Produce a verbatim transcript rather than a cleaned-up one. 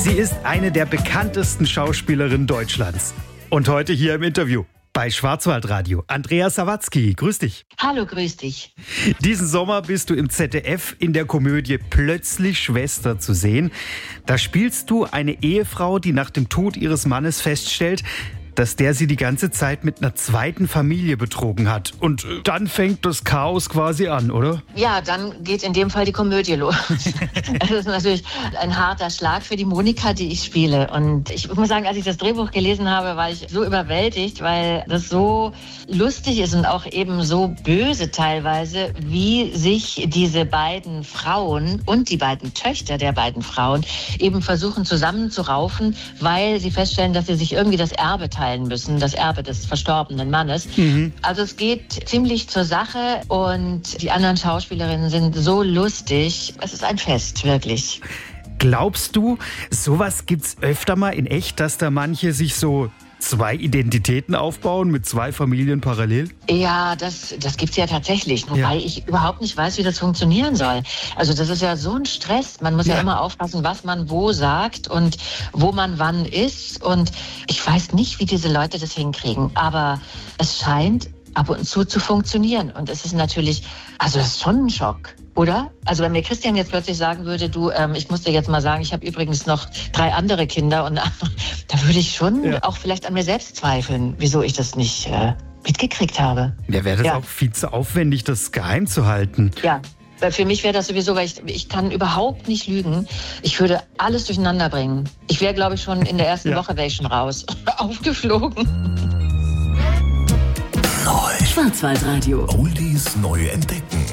Sie ist eine der bekanntesten Schauspielerinnen Deutschlands. Und heute hier im Interview bei Schwarzwaldradio. Andrea Sawatzki, grüß dich. Hallo, grüß dich. Diesen Sommer bist du im Z D F in der Komödie Plötzlich Schwester zu sehen. Da spielst du eine Ehefrau, die nach dem Tod ihres Mannes feststellt, dass der sie die ganze Zeit mit einer zweiten Familie betrogen hat. Und dann fängt das Chaos quasi an, oder? Ja, dann geht in dem Fall die Komödie los. Das ist natürlich ein harter Schlag für die Monika, die ich spiele. Und ich muss sagen, als ich das Drehbuch gelesen habe, war ich so überwältigt, weil das so lustig ist und auch eben so böse teilweise, wie sich diese beiden Frauen und die beiden Töchter der beiden Frauen eben versuchen zusammenzuraufen, weil sie feststellen, dass sie sich irgendwie das Erbe teilen müssen, das Erbe des verstorbenen Mannes. Mhm. Also es geht ziemlich zur Sache und die anderen Schauspielerinnen sind so lustig. Es ist ein Fest, wirklich. Glaubst du, sowas gibt's öfter mal in echt, dass da manche sich so zwei Identitäten aufbauen mit zwei Familien parallel? Ja, das, das gibt's ja tatsächlich. Wobei ja. ich überhaupt nicht weiß, wie das funktionieren soll. Also das ist ja so ein Stress. Man muss ja. ja immer aufpassen, was man wo sagt und wo man wann ist. Und ich weiß nicht, wie diese Leute das hinkriegen. Aber es scheint ab und zu zu funktionieren. Und es ist natürlich, also das ist schon ein Schock. Oder? Also wenn mir Christian jetzt plötzlich sagen würde, du, ähm, ich muss dir jetzt mal sagen, ich habe übrigens noch drei andere Kinder und da würde ich schon ja. auch vielleicht an mir selbst zweifeln, wieso ich das nicht äh, mitgekriegt habe. Ja, wäre das ja. auch viel zu aufwendig, das geheim zu halten. Ja. Für mich wäre das sowieso, weil ich, ich kann überhaupt nicht lügen. Ich würde alles durcheinander bringen. Ich wäre, glaube ich, schon in der ersten ja. Woche wäre ich schon raus. Aufgeflogen. Neu. Schwarzwaldradio. Oldies neu entdecken.